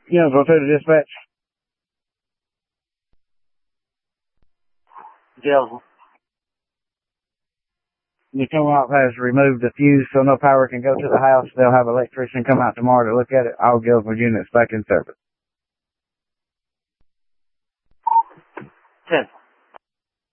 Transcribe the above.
Gainesville 2 to dispatch. Gainesville. The co-op has removed the fuse so no power can go to the house. They'll have an electrician come out tomorrow to look at it. All Gainesville units back in service. 10.